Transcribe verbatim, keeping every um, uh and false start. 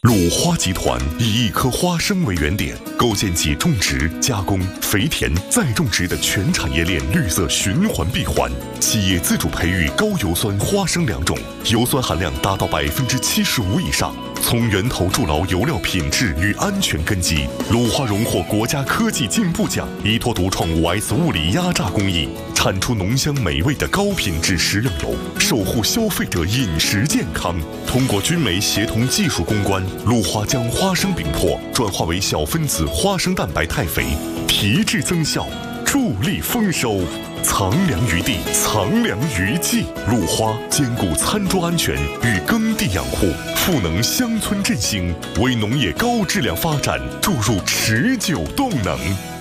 鲁花集团以一颗花生为原点，构建起种植、加工、肥田、再种植的全产业链绿色循环闭环。企业自主培育高油酸花生良种，油酸含量达到百分之七十五以上。从源头筑牢油料品质与安全根基，鲁花荣获国家科技进步奖，依托独创 五 S 物理压榨工艺，产出浓香美味的高品质食用油，守护消费者饮食健康。通过军媒协同技术攻关，鲁花将花生饼粕转化为小分子花生蛋白肽肥，提质增效，助力丰收。藏粮于地，藏粮于技。鲁花兼顾餐桌安全与耕地养护，赋能乡村振兴，为农业高质量发展注入持久动能。